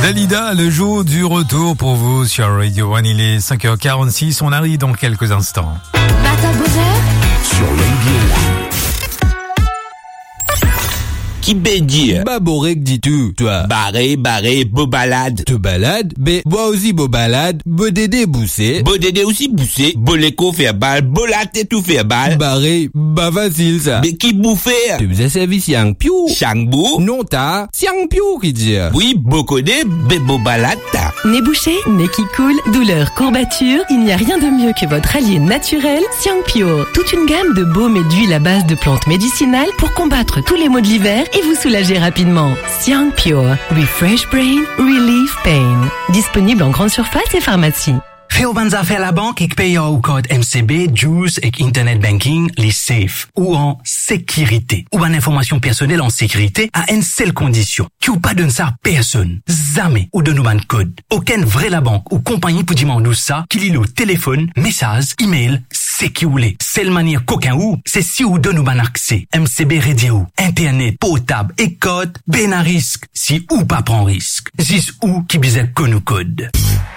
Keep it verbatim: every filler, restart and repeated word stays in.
Dalida, le jour du retour pour vous sur Radio One. Il est cinq heures quarante-six, on arrive dans quelques instants. Matin bonheur sur Radio One. Qui peut dire? Bah, borek, dis-tu, toi. Barré, barré, beau balade. Te balade? Ben, moi aussi beau balade, beau dédé boussé. Beau dédé aussi boussé. Beau l'écho faire balle, beau latte tout faire balle. Barré, bah facile ça. Mais qui bouffer? Tu faisais service yang piou. Changbou? Non ta, siang piou qui dit. Oui, beau codé, be beau balade ta. Nez bouché, nez qui coule, douleur, courbature, il n'y a rien de mieux que votre allié naturel, Siang Pure. Toute une gamme de baumes et d'huiles à base de plantes médicinales pour combattre tous les maux de l'hiver et vous soulager rapidement. Siang Pure. Refresh brain, relieve pain. Disponible en grande surface et pharmacie. Veel van affaires la banque et paye au code M C B, Juice et Internet Banking, les safe ou en sécurité. Ou en information personnelle en sécurité à une seule condition. Qui ou pas donne ça à personne. Jamais ou de nous ban code. Aucun vrai la banque ou compagnie pour demander ça qu'il lit le téléphone, message, email, c'est qui ou les. Seule manière qu'aucun ou, c'est si ou de nous ban accès. M C B radio, Internet, potable et code, ben à risque. Si ou pas prend risque. Zis ou qui bisait que nous code.